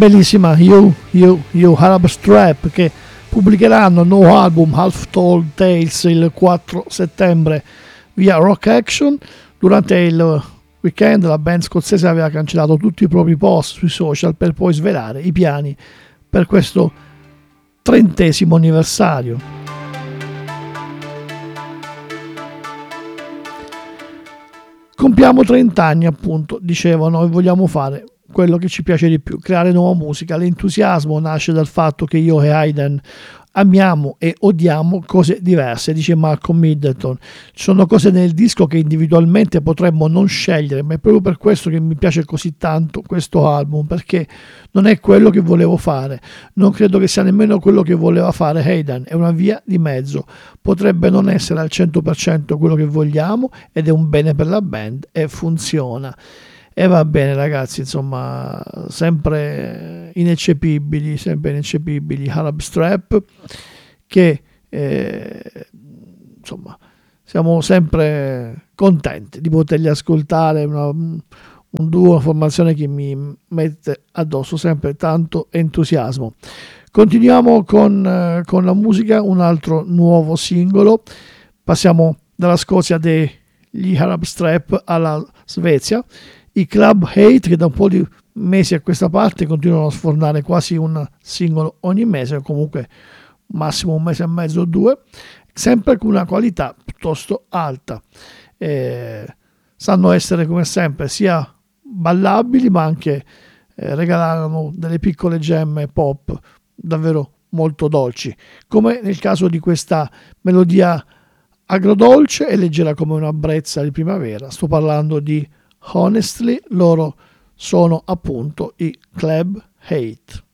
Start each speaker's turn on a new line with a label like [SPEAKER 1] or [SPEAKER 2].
[SPEAKER 1] bellissima You Arab Strap, che pubblicheranno il nuovo album Half Told Tales il 4 settembre via Rock Action. Durante il weekend la band scozzese aveva cancellato tutti i propri post sui social per poi svelare i piani per questo 30° anniversario. Compiamo 30 anni, appunto, dicevano, e vogliamo fare quello che ci piace di più, creare nuova musica. L'entusiasmo nasce dal fatto che io e Hayden amiamo e odiamo cose diverse, dice Malcolm Middleton. Ci sono cose nel disco che individualmente potremmo non scegliere, ma è proprio per questo che mi piace così tanto questo album, perché non è quello che volevo fare, non credo che sia nemmeno quello che voleva fare Hayden, è una via di mezzo, potrebbe non essere al 100% quello che vogliamo ed è un bene per la band e funziona. E va bene, ragazzi, insomma, sempre ineccepibili Arab Strap, che insomma siamo sempre contenti di poterli ascoltare, un duo, una formazione che mi mette addosso sempre tanto entusiasmo. Continuiamo con la musica, un altro nuovo singolo, passiamo dalla Scozia degli Arab Strap alla Svezia. I Club Hate, che da un po' di mesi a questa parte continuano a sfornare quasi un singolo ogni mese, o comunque massimo un mese e mezzo o due, sempre con una qualità piuttosto alta. Sanno essere, come sempre, sia ballabili, ma anche regalano delle piccole gemme pop davvero molto dolci, come nel caso di questa melodia agrodolce e leggera come una brezza di primavera. Sto parlando di Honestly, loro sono appunto i Club Hate.